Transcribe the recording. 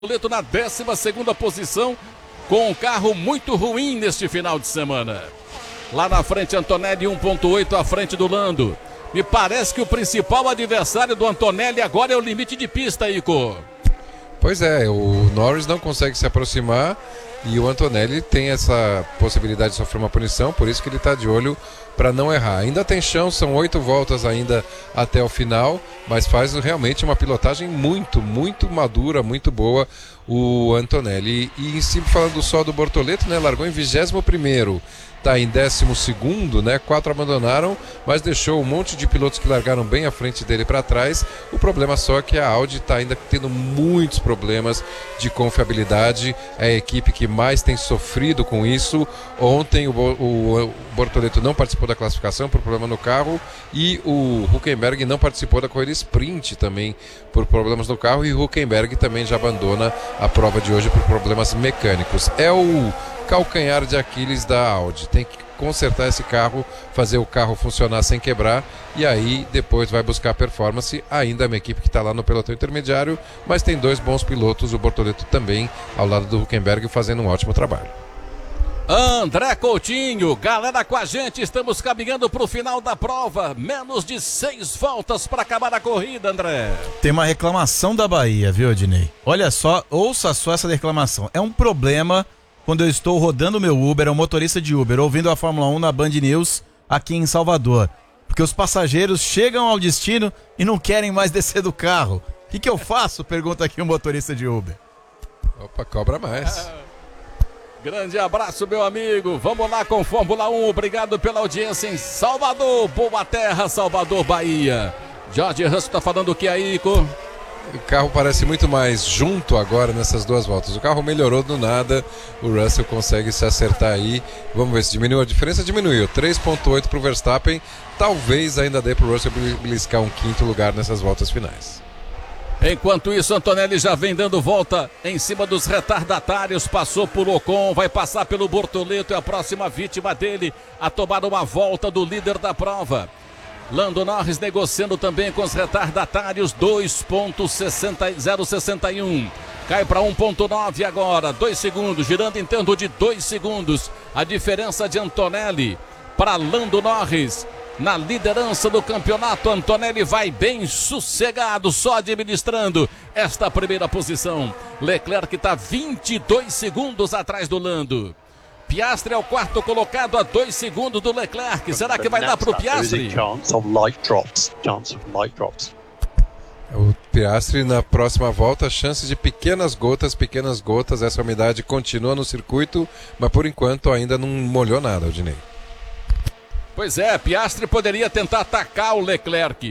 Bortoleto na 12ª posição, com um carro muito ruim neste final de semana. Lá na frente, Antonelli 1.8 à frente do Lando. Me parece que o principal adversário do Antonelli agora é o limite de pista, Ico. Pois é, o Norris não consegue se aproximar e o Antonelli tem essa possibilidade de sofrer uma punição, por isso que ele está de olho para não errar. Ainda tem chão, são 8 voltas ainda até o final, mas faz realmente uma pilotagem muito madura, muito boa o Antonelli. E em cima, falando só do Bortoleto, né, largou em 21º. Está em 12º, né? 4 abandonaram, mas deixou um monte de pilotos que largaram bem à frente dele para trás. O problema só é que a Audi está ainda tendo muitos problemas de confiabilidade. É a equipe que mais tem sofrido com isso. Ontem o Bortoleto não participou da classificação por problema no carro e o Hülkenberg não participou da corrida sprint também por problemas no carro, e o Hülkenberg também já abandona a prova de hoje por problemas mecânicos. É o calcanhar de Aquiles da Audi, tem que consertar esse carro, fazer o carro funcionar sem quebrar, e aí depois vai buscar performance. Ainda é uma equipe que está lá no pelotão intermediário, mas tem 2 bons pilotos, o Bortoleto também ao lado do Hülkenberg, fazendo um ótimo trabalho. André Coutinho, galera com a gente, estamos caminhando para o final da prova, menos de 6 voltas para acabar a corrida, André. Tem uma reclamação da Bahia, viu, Ednei? Olha só, ouça só essa reclamação. É um problema quando eu estou rodando o meu Uber, é um motorista de Uber, ouvindo a Fórmula 1 na Band News aqui em Salvador. Porque os passageiros chegam ao destino e não querem mais descer do carro. O que eu faço? Pergunta aqui o motorista de Uber. Opa, cobra mais. Grande abraço, meu amigo. Vamos lá com Fórmula 1. Obrigado pela audiência em Salvador. Boa terra, Salvador, Bahia. Jorge Russell está falando o que aí, Ico? O carro parece muito mais junto agora nessas 2 voltas. O carro melhorou do nada. O Russell consegue se acertar aí. Vamos ver se diminuiu. A diferença diminuiu. 3.8 para o Verstappen. Talvez ainda dê para o Russell beliscar um 5º lugar nessas voltas finais. Enquanto isso, Antonelli já vem dando volta em cima dos retardatários, passou por Ocon, vai passar pelo Bortoleto, é a próxima vítima dele a tomar uma volta do líder da prova. Lando Norris negociando também com os retardatários, 2.061, cai para 1.9 agora, 2 segundos, girando em torno de 2 segundos, a diferença de Antonelli para Lando Norris. Na liderança do campeonato, Antonelli vai bem sossegado, só administrando esta primeira posição. Leclerc está 22 segundos atrás do Lando. Piastri é o 4º colocado a 2 segundos do Leclerc. Será que vai dar para o Piastri? O Piastri na próxima volta, chance de pequenas gotas. Essa umidade continua no circuito, mas por enquanto ainda não molhou nada, Odinei. Pois é, Piastri poderia tentar atacar o Leclerc.